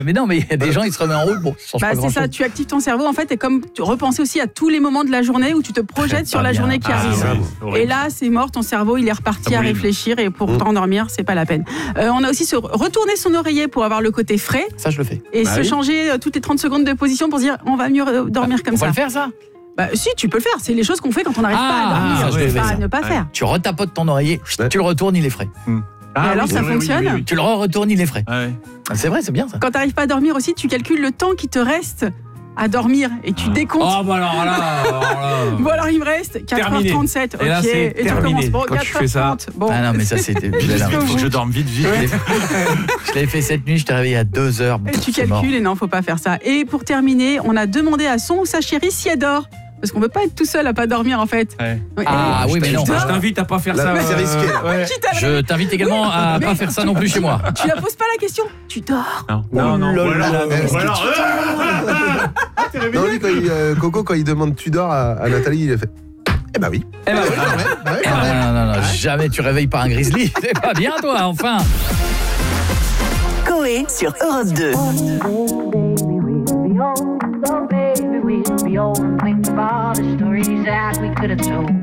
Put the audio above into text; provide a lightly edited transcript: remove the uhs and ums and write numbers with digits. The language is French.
Mais non, mais il y a des gens, ils se remettent en route. Bon, ça change pas C'est grand-chose. ça, tu actives ton cerveau en fait, et comme tu repenser aussi à tous les moments de la journée où tu te projettes sur la journée qui arrive. Et là, c'est mort, ton cerveau, il est reparti à réfléchir, et pour t'endormir, c'est pas la peine. On a aussi retourner son oreiller pour avoir le côté frais. Ça, je le fais. Et changer toutes les 30 secondes de position pour se dire on va mieux dormir comme ça. On va le faire, ça? Si, tu peux le faire. C'est les choses qu'on fait quand on n'arrive pas à dormir. ça, je vais Pas faire. à ne pas faire. Tu retapotes ton oreiller, tu le retournes, il est frais. Et alors, ça fonctionne. Tu le retournes, il est frais. C'est vrai, c'est bien ça. Quand tu n'arrives pas à dormir aussi, tu calcules le temps qui te reste à dormir et tu décomptes. Oh, bah alors là. Bon, alors il me reste 4h37. Et là, Ok. c'est Et tu recommences. Bon, quand tu fais ça. 4h30. Bon. Ah non, mais ça, c'était. Il faut que je dorme vite. Je l'avais fait cette nuit, je t'ai réveillé à 2h. Et tu calcules, et non, faut pas faire ça. Et pour terminer, on a demandé à son ou sa chérie si elle dort. Parce qu'on veut pas être tout seul à pas dormir en fait. Ah oui, mais non. Je t'invite à pas faire ça. C'est risqué. Je t'invite également à pas faire ça non plus chez moi. Tu la poses pas la question. Tu dors. Non. Non, lui, Coco, quand il demande tu dors à Nathalie, il a fait eh bah oui. Non, jamais tu réveilles pas un grizzly. C'est pas bien, toi, enfin. Coé sur Europe 2. Think about the stories that we could have told.